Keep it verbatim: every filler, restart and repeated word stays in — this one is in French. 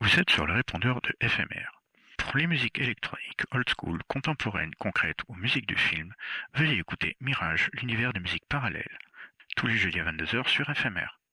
Vous êtes sur le répondeur de F M R. Pour les musiques électroniques, old school, contemporaines, concrètes ou musique de film, veuillez écouter Mirage, l'univers des musiques parallèles, tous les jeudis à vingt-deux heures sur F M R.